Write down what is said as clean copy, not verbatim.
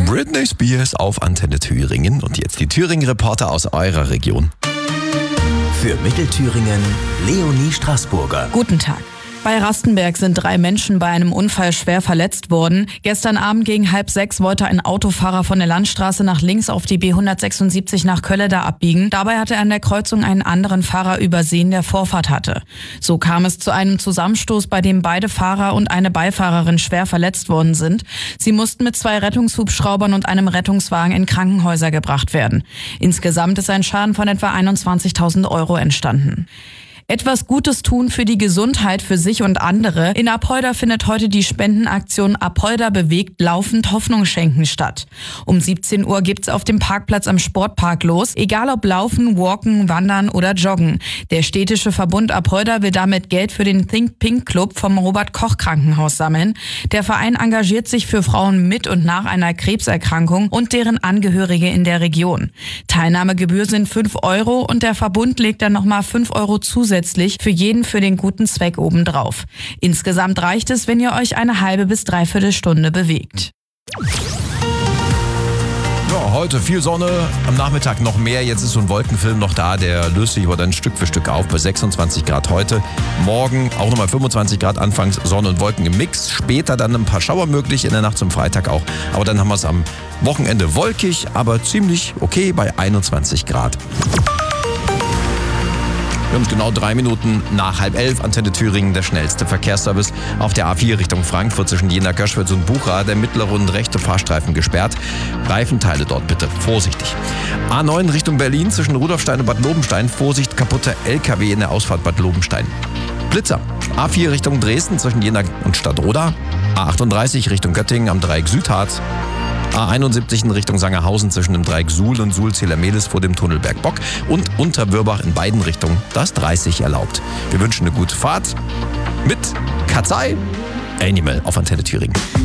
Britney Spears auf Antenne Thüringen und jetzt die Thüringen-Reporter aus eurer Region. Für Mittelthüringen Leonie Straßburger. Guten Tag. Bei Rastenberg sind 3 Menschen bei einem Unfall schwer verletzt worden. Gestern Abend gegen 5:30 wollte ein Autofahrer von der Landstraße nach links auf die B176 nach Kölleda abbiegen. Dabei hatte er an der Kreuzung einen anderen Fahrer übersehen, der Vorfahrt hatte. So kam es zu einem Zusammenstoß, bei dem beide Fahrer und eine Beifahrerin schwer verletzt worden sind. Sie mussten mit 2 Rettungshubschraubern und einem Rettungswagen in Krankenhäuser gebracht werden. Insgesamt ist ein Schaden von etwa 21.000 € entstanden. Etwas Gutes tun für die Gesundheit für sich und andere. In Apolda findet heute die Spendenaktion Apolda bewegt laufend Hoffnung schenken statt. Um 17 Uhr gibt's auf dem Parkplatz am Sportpark los, egal ob Laufen, Walken, Wandern oder Joggen. Der städtische Verbund Apolda will damit Geld für den Think Pink Club vom Robert-Koch-Krankenhaus sammeln. Der Verein engagiert sich für Frauen mit und nach einer Krebserkrankung und deren Angehörige in der Region. Teilnahmegebühr sind 5 € und der Verbund legt dann nochmal 5 € zusätzlich für jeden für den guten Zweck obendrauf. Insgesamt reicht es, wenn ihr euch eine halbe bis dreiviertel Stunde bewegt. Ja, heute viel Sonne, am Nachmittag noch mehr. Jetzt ist so ein Wolkenfilm noch da, der löst sich aber dann Stück für Stück auf bei 26 Grad heute. Morgen auch nochmal 25 Grad, anfangs Sonne und Wolken im Mix. Später dann ein paar Schauer möglich, in der Nacht zum Freitag auch. Aber dann haben wir es am Wochenende wolkig, aber ziemlich okay bei 21 Grad. Wir haben genau 3 Minuten nach 10:30, Antenne Thüringen, der schnellste Verkehrsservice auf der A4 Richtung Frankfurt zwischen Jena-Göschwitz und Bucha. Der mittlere und rechte Fahrstreifen gesperrt. Reifenteile dort bitte vorsichtig. A9 Richtung Berlin zwischen Rudolfstein und Bad Lobenstein. Vorsicht, kaputter LKW in der Ausfahrt Bad Lobenstein. Blitzer. A4 Richtung Dresden zwischen Jena und Stadtroda. A38 Richtung Göttingen am Dreieck Südharz. A71 in Richtung Sangerhausen zwischen dem Dreieck Suhl und Suhl-Zielermehlis vor dem Tunnel Bergbock und Unterwürbach in beiden Richtungen, das 30 erlaubt. Wir wünschen eine gute Fahrt mit Katzei Animal auf Antenne Thüringen.